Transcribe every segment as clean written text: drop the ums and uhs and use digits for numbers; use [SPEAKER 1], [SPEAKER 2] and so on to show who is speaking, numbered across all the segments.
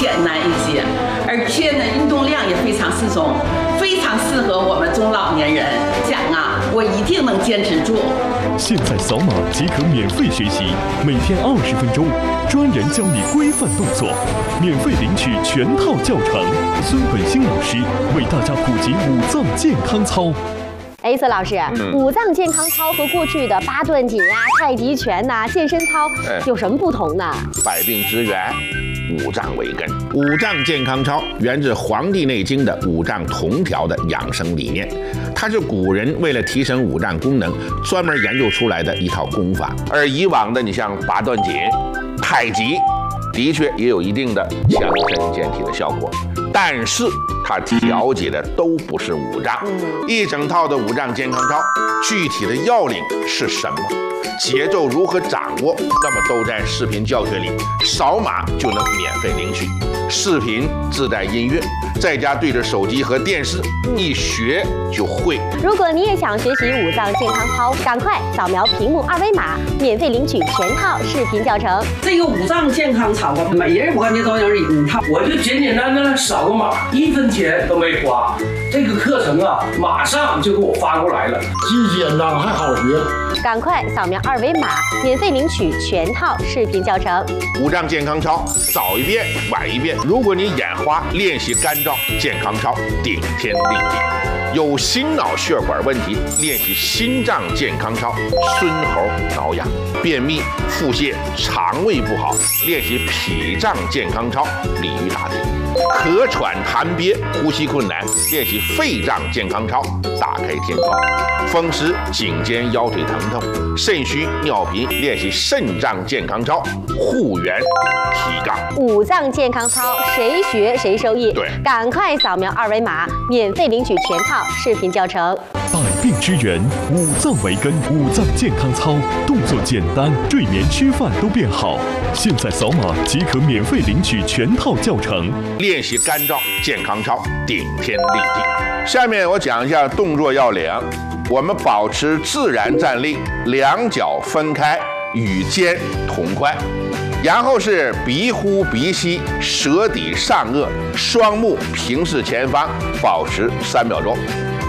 [SPEAKER 1] 艰难一些，而且呢，运动量也非常适中，非常适合我们中老年人。讲啊，我一定能坚持住。
[SPEAKER 2] 现在扫码即可免费学习，每天20分钟，专人教你规范动作，免费领取全套教程。孙本兴老师为大家普及五脏健康操。
[SPEAKER 3] 孙老师，五脏健康操和过去的八段锦啊、太极拳呐、健身操有什么不同呢？
[SPEAKER 4] 百病之源，五脏为根。五脏健康操源自《黄帝内经》的五脏同调的养生理念，它是古人为了提升五脏功能专门研究出来的一套功法。而以往的你像八段锦、太极，的确也有一定的强身健体的效果，但是它调节的都不是五脏。一整套的五脏健康操，具体的要领是什么？节奏如何掌握？那么都在视频教学里，扫码就能免费领取。视频自带音乐，在家对着手机和电视一学就会。
[SPEAKER 3] 如果你也想学习五脏健康操，赶快扫描屏幕2维码，免费领取全套视频教程。
[SPEAKER 5] 这个五脏健康操啊，每人我感觉都有一套，
[SPEAKER 6] 我就简简单单扫个码，1分钱都没花。这个课程啊，马上就给我发过来了，
[SPEAKER 7] 既简单还好学。
[SPEAKER 3] 赶快扫描2维码，免费领取全套视频教程。
[SPEAKER 4] 五脏健康操，早一遍晚一遍。如果你眼花，练习干燥健康操，顶天立地。有心脑血管问题，练习心脏健康操，孙猴挠痒。便秘、腹泻、肠胃不好，练习脾脏健康操，鲤鱼打挺。咳喘痰憋、呼吸困难，练习肺脏健康操，打开天窗。风湿、颈肩腰腿疼痛、肾虚尿频，练习肾脏健康操，护元提杠。
[SPEAKER 3] 五脏健康操，谁学谁受益。
[SPEAKER 4] 对，
[SPEAKER 3] 赶快扫描2维码，免费领取全套视频教程。
[SPEAKER 2] 百病之源，五脏为根，五脏健康操，动作简单，睡眠吃饭都变好。现在扫码即可免费领取全套教程。
[SPEAKER 4] 练习干燥健康操，顶天立地。下面我讲一下动作要领。我们保持自然站立，两脚分开，与肩同宽。然后是鼻呼鼻吸，舌抵上颚，双目平视前方，保持3秒钟。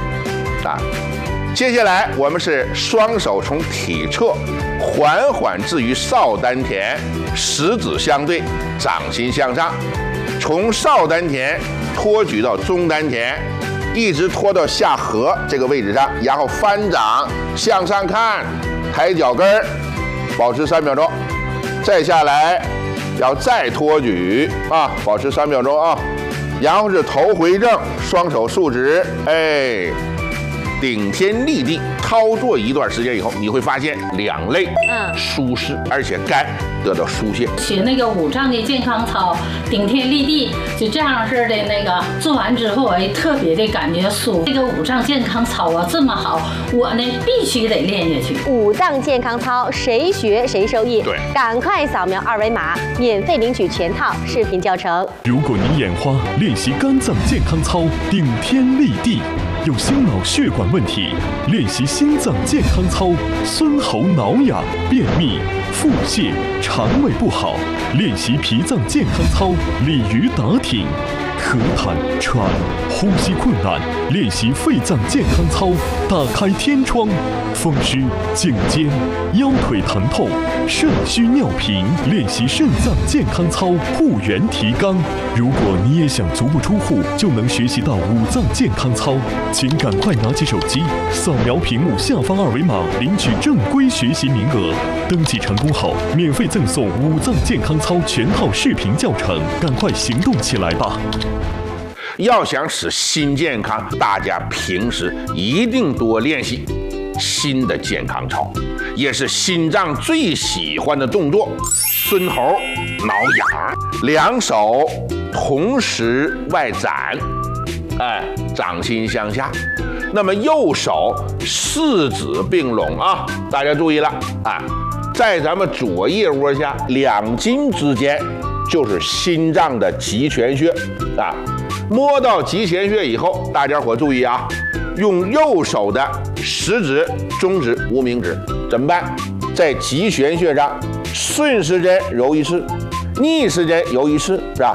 [SPEAKER 4] 接下来我们是双手从体侧缓缓置于少丹田，食指相对，掌心向上，从少丹田托举到中丹田，一直拖到下颌这个位置上，然后翻掌向上看，抬脚跟儿，保持3秒钟。再下来要再托举保持3秒钟啊。然后是头回正，双手竖直，顶天立地。操作一段时间以后，你会发现两肋舒适，而且肝得到疏泄。
[SPEAKER 8] 学那个五脏的健康操，顶天立地，就这样式的那个做完之后，特别的感觉舒服。这个五脏健康操啊这么好，我呢必须得练下去。
[SPEAKER 3] 五脏健康操，谁学谁受益。
[SPEAKER 4] 对，
[SPEAKER 3] 赶快扫描2维码，免费领取全套视频教程。
[SPEAKER 2] 如果你眼花，练习肝脏健康操，顶天立地。有心脑血管问题，练习心脏健康操，孙喉挠痒、便秘、腹泻、肠胃不好，练习脾脏健康操，鲤鱼打挺。咳痰、喘、呼吸困难，练习肺脏健康操，打开天窗。风湿、颈肩、腰腿疼痛、肾虚尿频，练习肾脏健康操，护元提肛。如果你也想足不出户就能学习到五脏健康操，请赶快拿起手机，扫描屏幕下方2维码，领取正规学习名额。登记成功后，免费赠送五脏健康操全套视频教程，赶快行动起来吧！
[SPEAKER 4] 要想使心健康，大家平时一定多练习心的健康操，也是心脏最喜欢的动作。孙猴挠痒，两手同时外展，掌心向下。那么右手四指并拢啊，大家注意了在咱们左腋窝下2筋之间就是心脏的极泉穴摸到极泉穴以后，大家伙注意用右手的食指、中指、无名指怎么办？在极泉穴上顺时针揉一次，逆时针揉一次，是吧？